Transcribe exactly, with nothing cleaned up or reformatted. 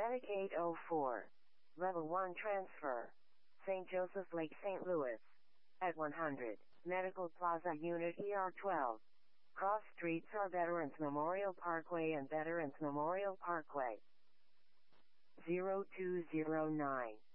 Medic eight oh four. Level one transfer. Saint Joseph Lake, Saint Louis. At one hundred. Medical Plaza Unit E R twelve. Cross streets are Veterans Memorial Parkway and Veterans Memorial Parkway. zero two zero nine.